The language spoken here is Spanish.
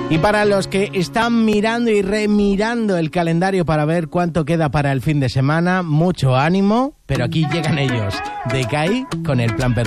Y para los que están mirando y remirando el calendario para ver cuánto queda para el fin de semana, mucho ánimo, pero aquí llegan ellos, Decay con El Plan Perfecto.